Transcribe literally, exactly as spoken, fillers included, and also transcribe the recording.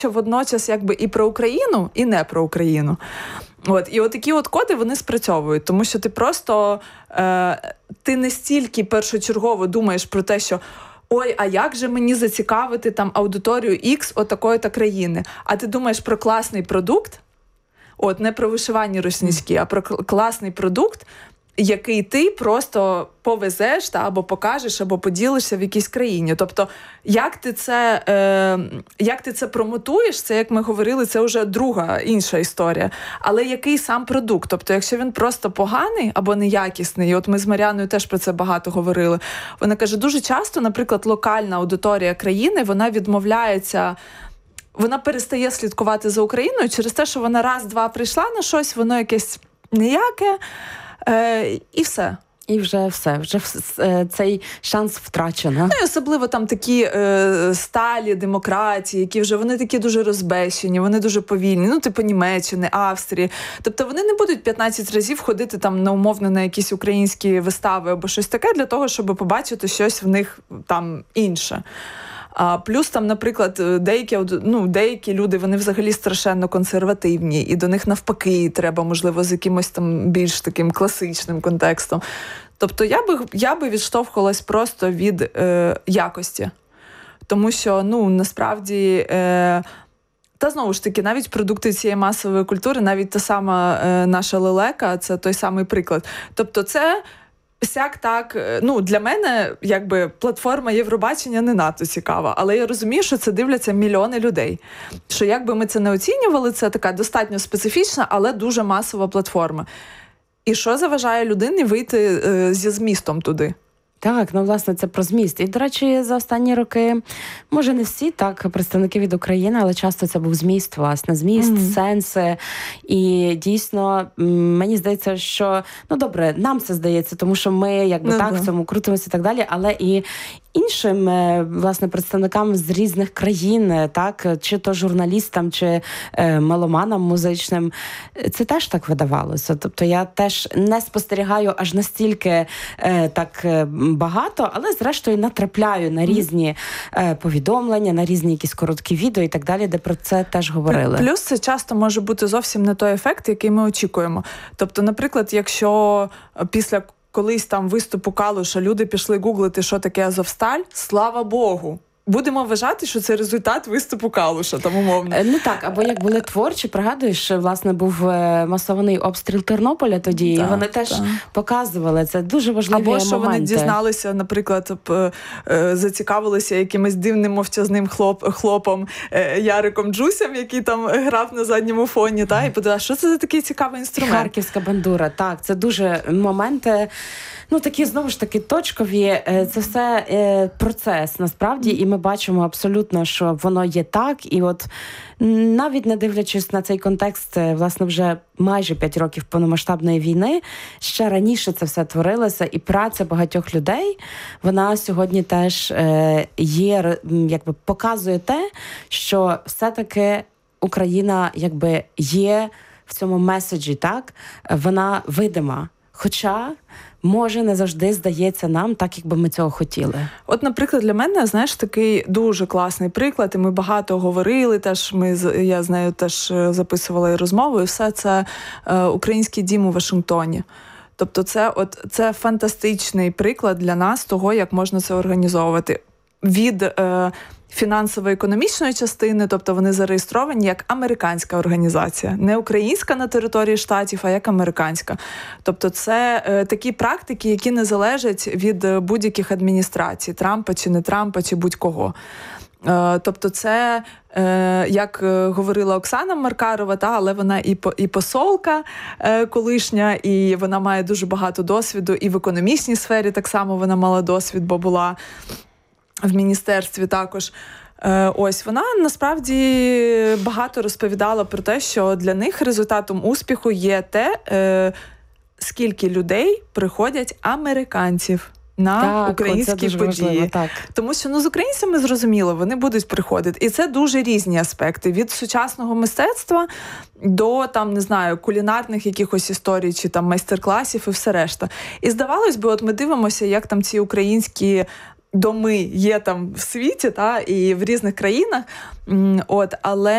що водночас якби і про Україну, і не про Україну. От, і от такі от коди, вони спрацьовують, тому що ти просто, е, ти не стільки першочергово думаєш про те, що ой, а як же мені зацікавити там аудиторію X от такої-то країни, а ти думаєш про класний продукт, от, не про вишивані рушнички, а про класний продукт, який ти просто повезеш та, або покажеш, або поділишся в якійсь країні. Тобто, як ти це, е, як ти це промотуєш, це, як ми говорили, це вже друга, інша історія. Але який сам продукт? Тобто, якщо він просто поганий або неякісний, і от ми з Мар'яною теж про це багато говорили, вона каже, дуже часто, наприклад, локальна аудиторія країни, вона відмовляється, вона перестає слідкувати за Україною через те, що вона раз-два прийшла на щось, воно якесь ніяке, Е, і все. І вже все, вже цей шанс втрачено. Ну, і особливо там такі е, сталі демократії, які вже, вони такі дуже розбещені, вони дуже повільні, ну, типу Німеччини, Австрії. Тобто вони не будуть п'ятнадцять разів ходити там на умовно на якісь українські вистави або щось таке для того, щоб побачити щось в них там інше. А плюс там, наприклад, деякі, ну, деякі люди, вони взагалі страшенно консервативні, і до них навпаки треба, можливо, з якимось там більш таким класичним контекстом. Тобто я би, я би відштовхувалась просто від е, якості. Тому що, ну, насправді, е, та знову ж таки, навіть продукти цієї масової культури, навіть та сама е, наша лелека, це той самий приклад. Тобто це сяк так, ну, для мене, якби, платформа Євробачення не надто цікава, але я розумію, що це дивляться мільйони людей. Що як би ми це не оцінювали, це така достатньо специфічна, але дуже масова платформа. І що заважає людині вийти е, зі змістом туди? Так, ну, власне, це про зміст. І, до речі, за останні роки, може, не всі, так, представники від України, але часто це був зміст, власне, зміст, mm-hmm. сенси. І дійсно, мені здається, що, ну, добре, нам це здається, тому що ми, якби, ну, так, да. в цьому крутимося і так далі, але і іншим, власне, представникам з різних країн, так, чи то журналістам, чи е, меломанам музичним, це теж так видавалося. Тобто я теж не спостерігаю аж настільки е, так багато, але зрештою натрапляю на різні е, повідомлення, на різні якісь короткі відео і так далі, де про це теж говорили. Плюс це часто може бути зовсім не той ефект, який ми очікуємо. Тобто, наприклад, якщо після колись там виступу Калуша люди пішли гуглити, що таке Азовсталь, слава Богу. Будемо вважати, що це результат виступу Калуша, там умовно. Ну так, або як були творчі, пригадуєш, власне, був масований обстріл Тернополя тоді, так, і вони теж так. показували, це дуже важливі або, моменти. Або що вони дізналися, наприклад, зацікавилися якимось дивним мовчазним хлоп, хлопом Яриком Джусем, який там грав на задньому фоні, та, і подивилися, що це за такий цікавий інструмент. Харківська бандура, так, це дуже моменти, ну такі, знову ж таки, точкові, це все процес, насправді, і ми бачимо абсолютно, що воно є так, і от навіть не дивлячись на цей контекст, власне, вже майже п'ять років повномасштабної війни, ще раніше це все творилося, і праця багатьох людей, вона сьогодні теж є, якби показує те, що все-таки Україна, якби, є в цьому меседжі, так, вона видима. Хоча, може, не завжди здається нам так, як би ми цього хотіли. От, наприклад, для мене, знаєш, такий дуже класний приклад, і ми багато говорили, теж ми, я з нею теж записувала і розмову, і все це е, український дім у Вашингтоні. Тобто це, от, це фантастичний приклад для нас того, як можна це організовувати. Від е, фінансово-економічної частини, тобто вони зареєстровані як американська організація. Не українська на території штатів, а як американська. Тобто це е, такі практики, які не залежать від будь-яких адміністрацій, Трампа чи не Трампа, чи будь-кого. Е, тобто це, е, як говорила Оксана Маркарова, та, але вона і, по, і посолка е, колишня, і вона має дуже багато досвіду, і в економічній сфері так само вона мала досвід, бо була в міністерстві також. Ось, вона насправді багато розповідала про те, що для них результатом успіху є те, скільки людей приходять американців на так, українські події. Важливо, так. Тому що, ну, з українцями зрозуміло, вони будуть приходити. І це дуже різні аспекти. Від сучасного мистецтва до, там, не знаю, кулінарних якихось історій, чи там майстер-класів і все решта. І здавалось би, от ми дивимося, як там ці українські доми є там в світі, та, і в різних країнах, от, але